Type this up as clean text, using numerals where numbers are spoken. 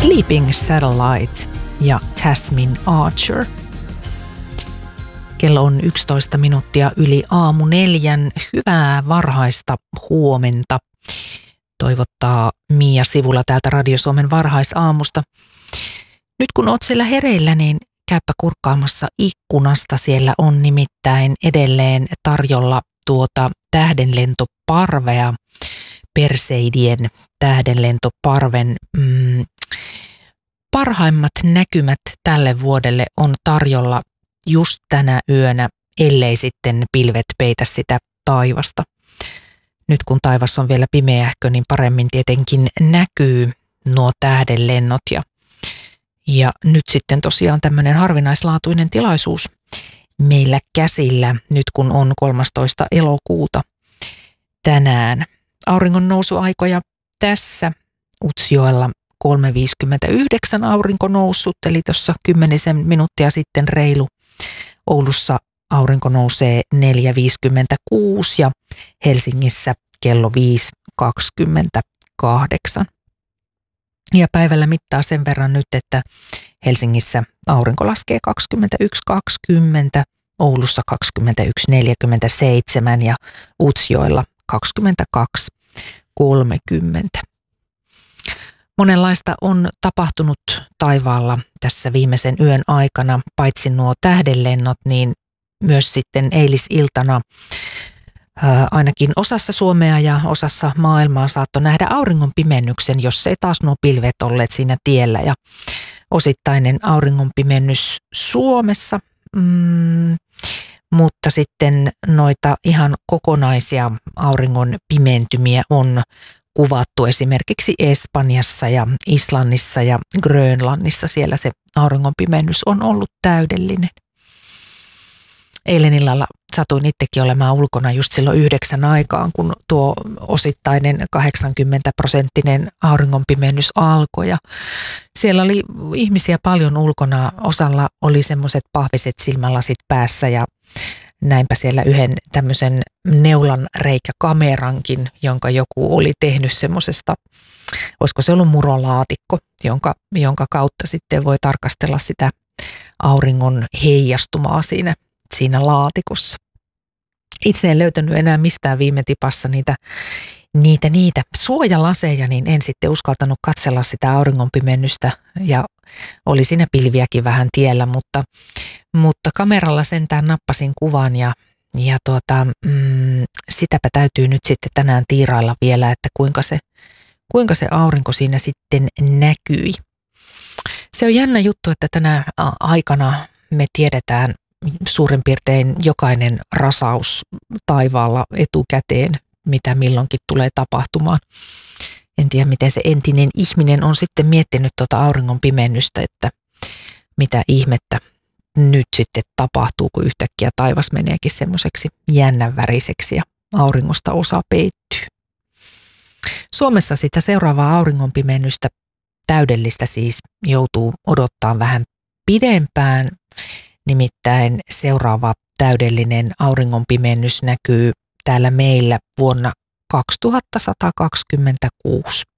Sleeping Satellite ja Tasmin Archer. Kello on 11 minuuttia yli aamu 4. Hyvää varhaista huomenta. Toivottaa Mia Sivula täältä Radio Suomen varhaisaamusta. Nyt kun oot siellä hereillä, niin käypä kurkkaamassa ikkunasta. Siellä on nimittäin edelleen tarjolla tähdenlentoparvea, Perseidien tähdenlentoparven parhaimmat näkymät tälle vuodelle on tarjolla just tänä yönä, ellei sitten pilvet peitä sitä taivasta. Nyt kun taivas on vielä pimeähkö, niin paremmin tietenkin näkyy nuo tähdenlennot. Ja nyt sitten tosiaan tämmöinen harvinaislaatuinen tilaisuus meillä käsillä, nyt kun on 13. elokuuta tänään. Auringon nousuaikoja tässä Utsjoella 3.59 aurinko noussut, eli tuossa 10 minuuttia sitten reilu. Oulussa aurinko nousee 4.56 ja Helsingissä kello 5.28. Ja päivällä mittaa sen verran nyt, että Helsingissä aurinko laskee 21.20, Oulussa 21.47 ja Utsjoella 22.30. Monenlaista on tapahtunut taivaalla tässä viimeisen yön aikana, paitsi nuo tähdenlennot, niin myös sitten eilisiltana ainakin osassa Suomea ja osassa maailmaa saattoi nähdä auringonpimennyksen, jos ei taas nuo pilvet olleet siinä tiellä. Ja osittainen auringonpimennys Suomessa, mutta sitten noita ihan kokonaisia auringon pimentymiä on kuvattu esimerkiksi Espanjassa ja Islannissa ja Grönlannissa. Siellä se auringonpimennys on ollut täydellinen. Eilen illalla satuin itsekin olemaan ulkona just silloin 9 aikaan, kun tuo osittainen 80% auringonpimennys alkoi. Ja siellä oli ihmisiä paljon ulkona. Osalla oli semmoiset pahviset silmälasit päässä ja näinpä siellä yhden tämmöisen neulan reikäkamerankin, jonka joku oli tehnyt semmoisesta, olisiko se ollut murolaatikko, jonka kautta sitten voi tarkastella sitä auringon heijastumaa siinä laatikossa. Itse en löytänyt enää mistään viime tipassa niitä suojalaseja, niin en sitten uskaltanut katsella sitä auringonpimennystä ja oli siinä pilviäkin vähän tiellä, mutta kameralla sentään nappasin kuvan ja sitäpä täytyy nyt sitten tänään tiirailla vielä, että kuinka se aurinko siinä sitten näkyi. Se on jännä juttu, että tänä aikana me tiedetään suurin piirtein jokainen rasaus taivaalla etukäteen, mitä milloinkin tulee tapahtumaan. En tiedä, miten se entinen ihminen on sitten miettinyt tuota auringon pimennystä, että mitä ihmettä nyt sitten tapahtuu, kun yhtäkkiä taivas meneekin semmoiseksi jännän väriseksi ja auringosta osa peittyy. Suomessa sitä seuraavaa auringonpimennystä, täydellistä siis, joutuu odottaa vähän pidempään. Nimittäin seuraava täydellinen auringonpimennys näkyy täällä meillä vuonna 2126.